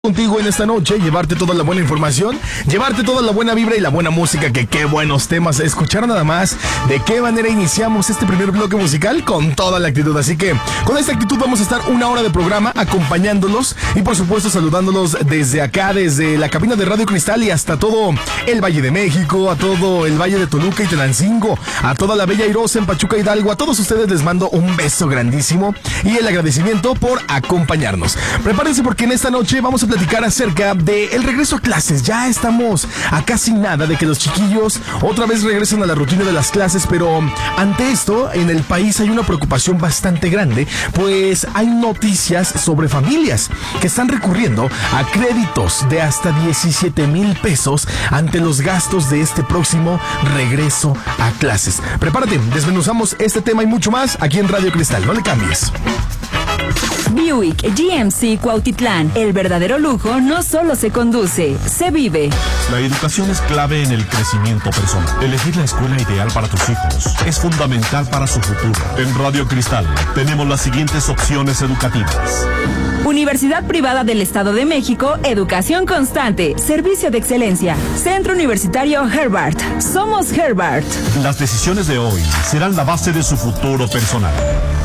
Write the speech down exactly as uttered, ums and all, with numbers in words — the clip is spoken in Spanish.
Contigo en esta noche, llevarte toda la buena información, llevarte toda la buena vibra y la buena música, que qué buenos temas, escuchar nada más de qué manera iniciamos este primer bloque musical con toda la actitud. Así que con esta actitud vamos a estar una hora de programa acompañándolos y por supuesto saludándolos desde acá, desde la cabina de Radio Cristal y hasta todo el Valle de México, a todo el Valle de Toluca y Tenancingo, a toda la Bella Airosa en Pachuca Hidalgo. A todos ustedes les mando un beso grandísimo y el agradecimiento por acompañarnos. Prepárense porque en esta noche vamos a platicar acerca del regreso a clases. Ya estamos a casi nada de que los chiquillos otra vez regresen a la rutina de las clases, pero ante esto en el país hay una preocupación bastante grande, pues hay noticias sobre familias que están recurriendo a créditos de hasta diecisiete mil pesos ante los gastos de este próximo regreso a clases. Prepárate, desmenuzamos este tema y mucho más aquí en Radio Cristal. No le cambies. Buick G M C Cuautitlán. El verdadero lujo no solo se conduce, se vive. La educación es clave en el crecimiento personal. Elegir la escuela ideal para tus hijos es fundamental para su futuro. En Radio Cristal tenemos las siguientes opciones educativas. Universidad Privada del Estado de México, educación constante, servicio de excelencia. Centro Universitario Herbart. Somos Herbart. Las decisiones de hoy serán la base de su futuro personal.